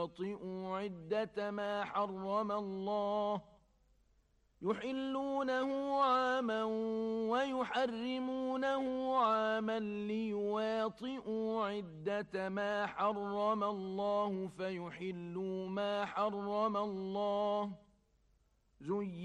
ليواطئوا عدة ما حرم الله يحلونه عاما ويحرمونه عاما ليواطئوا عدة ما حرم الله فيحلوا ما حرم الله